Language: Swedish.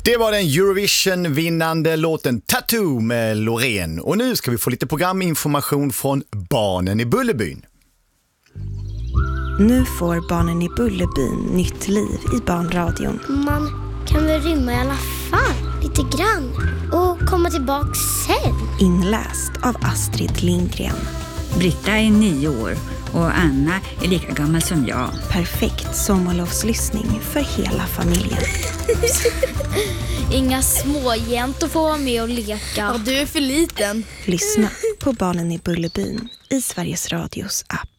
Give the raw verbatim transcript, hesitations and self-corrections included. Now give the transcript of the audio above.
Det var den Eurovision-vinnande låten Tattoo med Loreen. Och nu ska vi få lite programinformation från Barnen i Bullerbyn. Nu får Barnen i Bullerbyn nytt liv i barnradion. Man kan väl rymma i alla fall, lite grann. Och komma tillbaka sen. Inläst av Astrid Lindgren. Britta är nio år och Anna är lika gammal som jag. Perfekt sommarlovslyssning för hela familjen. Inga småjäntor får vara med och leka. Ja, du är för liten. Lyssna på Barnen i Bullerbyn i Sveriges Radios app.